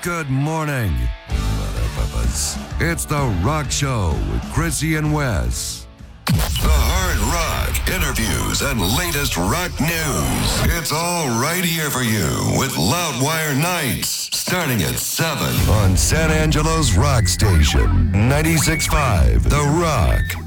Good morning, motherfuckers. It's The Rock Show with Chrissy and Wes. The hard rock, interviews, and latest rock news. It's all right here for you with Loudwire Nights, starting at 7 on San Angelo's rock station, 96.5 The Rock.